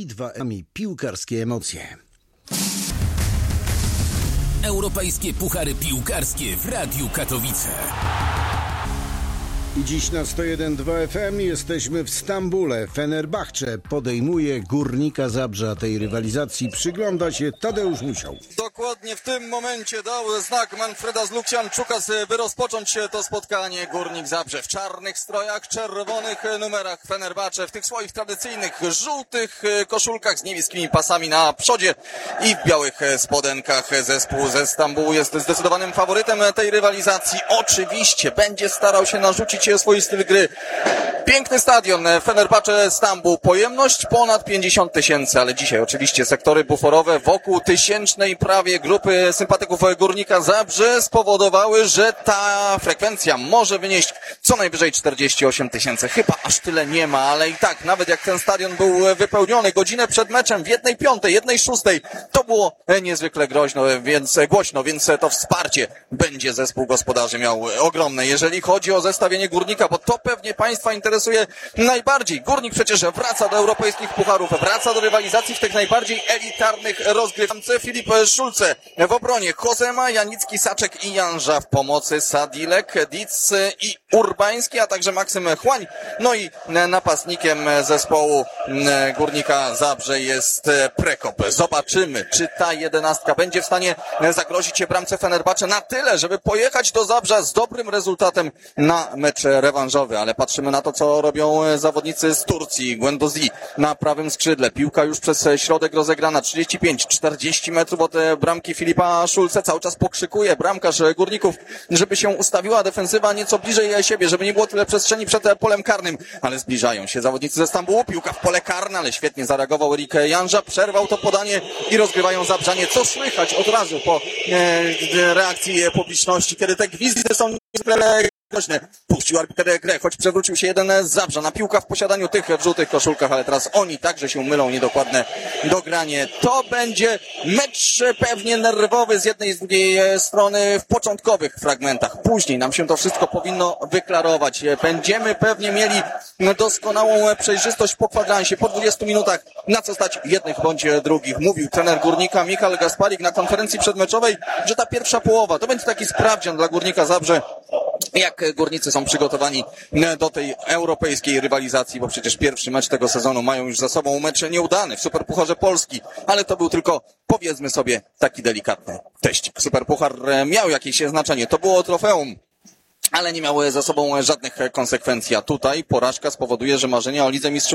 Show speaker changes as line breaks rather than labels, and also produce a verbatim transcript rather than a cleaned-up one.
i dwa piłkarskie emocje.
Europejskie puchary piłkarskie w Radiu Katowice.
I dziś na sto jeden przecinek dwa F M jesteśmy w Stambule. Fenerbahce podejmuje Górnika Zabrza. Tej rywalizacji przygląda się Tadeusz Musiał.
Dokładnie w tym momencie dał znak Manfreda Zlukcianczuka, by rozpocząć to spotkanie. Górnik Zabrze w czarnych strojach, czerwonych numerach. Fenerbahce w tych swoich tradycyjnych żółtych koszulkach z niebieskimi pasami na przodzie i w białych spodenkach. Zespół ze Stambułu jest zdecydowanym faworytem tej rywalizacji. Oczywiście będzie starał się narzucić swój styl gry. Piękny stadion Fenerbahce Stambuł, pojemność ponad pięćdziesiąt tysięcy, ale dzisiaj oczywiście sektory buforowe wokół tysięcznej prawie grupy sympatyków Górnika Zabrze spowodowały, że ta frekwencja może wynieść co najwyżej czterdzieści osiem tysięcy. Chyba aż tyle nie ma, ale i tak, nawet jak ten stadion był wypełniony godzinę przed meczem w jednej piątej, jednej szóstej, to było niezwykle groźno, więc głośno, więc to wsparcie będzie zespół gospodarzy miał ogromne. Jeżeli chodzi o zestawienie Górnika, bo to pewnie Państwa interesuje najbardziej. Górnik przecież wraca do europejskich pucharów, wraca do rywalizacji w tych najbardziej elitarnych rozgrywkach. Filip Szulce w obronie, Chozema, Janicki, Saczek i Janża w pomocy, Sadilek, Dic i Urbański, a także Maksym Chłań. No i napastnikiem zespołu Górnika Zabrze jest Prekop. Zobaczymy, czy ta jedenastka będzie w stanie zagrozić bramce Fenerbahce na tyle, żeby pojechać do Zabrza z dobrym rezultatem na mecz rewanżowy, ale patrzymy na to, co robią zawodnicy z Turcji. Guendouzi na prawym skrzydle. Piłka już przez środek rozegrana. trzydzieści pięć czterdzieści metrów od bramki Filipa Szulce. Cały czas pokrzykuje bramkarz Górników, żeby się ustawiła defensywa nieco bliżej siebie, żeby nie było tyle przestrzeni przed polem karnym, ale zbliżają się zawodnicy ze Stambułu. Piłka w pole karne, ale świetnie zareagował Erik Janża. Przerwał to podanie i rozgrywają Zabrzanie. Co słychać od razu po e, reakcji publiczności, kiedy te gwizdy są niezwykle groźne. Puścił arbiter grę, choć przewrócił się jeden z Zabrza. Na piłka w posiadaniu tych w żółtych koszulkach, ale teraz oni także się mylą, niedokładne dogranie. To będzie mecz pewnie nerwowy z jednej i z drugiej strony w początkowych fragmentach. Później nam się to wszystko powinno wyklarować. Będziemy pewnie mieli doskonałą przejrzystość po kwadransie, po dwudziestu minutach, na co stać jednych bądź drugich. Mówił trener Górnika Michal Gasparik na konferencji przedmeczowej, że ta pierwsza połowa to będzie taki sprawdzian dla Górnika Zabrze, jak górnicy są przygotowani do tej europejskiej rywalizacji, bo przecież pierwszy mecz tego sezonu mają już za sobą, mecz nieudany w Superpucharze Polski, ale to był tylko, powiedzmy sobie, taki delikatny teścik. Superpuchar miał jakieś znaczenie, to było trofeum, ale nie miały za sobą żadnych konsekwencji, a tutaj porażka spowoduje, że marzenia o Lidze Mistrzów